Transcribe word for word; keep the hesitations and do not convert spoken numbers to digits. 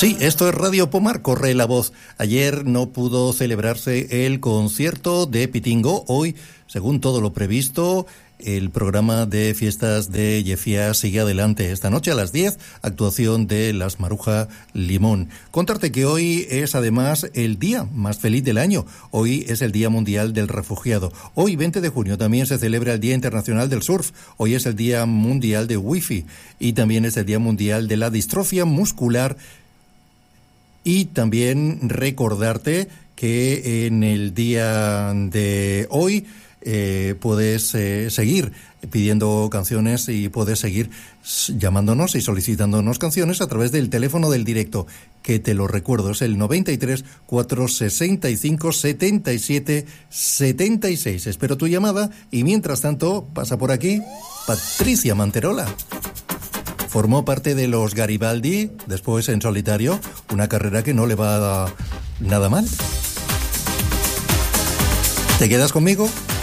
Sí, esto es Radio Pomar, corre la voz. Ayer no pudo celebrarse el concierto de Pitingo. Hoy, según todo lo previsto, el programa de fiestas de Yefía sigue adelante. Esta noche a las diez, actuación de Las Maruja Limón. Contarte que hoy es además el día más feliz del año. Hoy es el Día Mundial del Refugiado. Hoy, veinte de junio, también se celebra el Día Internacional del Surf. Hoy es el Día Mundial de Wi-Fi. Y también es el Día Mundial de la Distrofia Muscular. Y también recordarte que en el día de hoy eh, puedes eh, seguir pidiendo canciones y puedes seguir llamándonos y solicitándonos canciones a través del teléfono del directo, que te lo recuerdo, es el noventa y tres, cuatrocientos sesenta y cinco, setenta y siete, setenta y seis. Espero tu llamada y mientras tanto pasa por aquí Patricia Manterola. Formó parte de los Garibaldi, después en solitario, una carrera que no le va nada mal. ¿Te quedas conmigo?